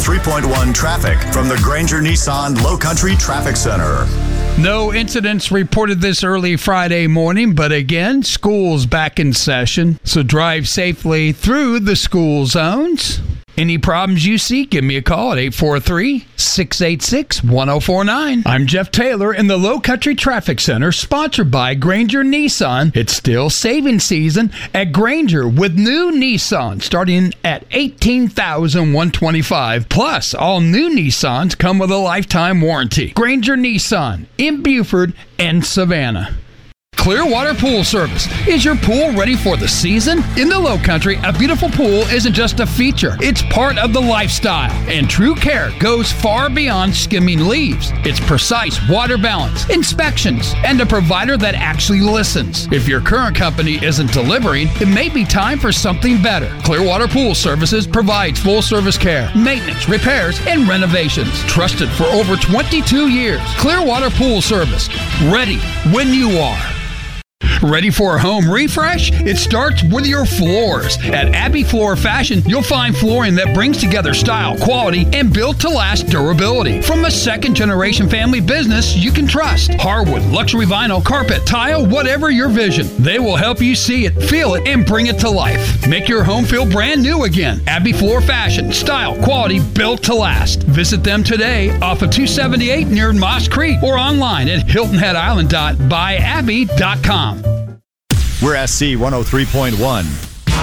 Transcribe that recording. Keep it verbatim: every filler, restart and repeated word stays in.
three point one traffic from the Granger Nissan Low Country Traffic Center. No incidents reported this early Friday morning, but again, school's back in session, so drive safely through the school zones. Any problems you see, give me a call at eight four three, six eight six, one zero four nine. I'm Jeff Taylor in the Low Country Traffic Center, sponsored by Granger Nissan. It's still saving season at Granger with new Nissan starting at eighteen thousand one hundred twenty-five dollars. Plus, all new Nissans come with a lifetime warranty. Granger Nissan in Buford and Savannah. Clearwater Pool Service. Is your pool ready for the season? In the Low Country, a beautiful pool isn't just a feature. It's part of the lifestyle. And true care goes far beyond skimming leaves. It's precise water balance, inspections, and a provider that actually listens. If your current company isn't delivering, it may be time for something better. Clearwater Pool Services provides full-service care, maintenance, repairs, and renovations. Trusted for over twenty-two years. Clearwater Pool Service. Ready when you are. Ready for a home refresh? It starts with your floors. At Abbey Floor Fashion, you'll find flooring that brings together style, quality, and built-to-last durability. From a second-generation family business you can trust. Hardwood, luxury vinyl, carpet, tile, whatever your vision. They will help you see it, feel it, and bring it to life. Make your home feel brand new again. Abbey Floor Fashion. Style, quality, built to last. Visit them today off of two seventy-eight near Moss Creek or online at hilton head island dot by abbey dot com. We're S C one oh three point one.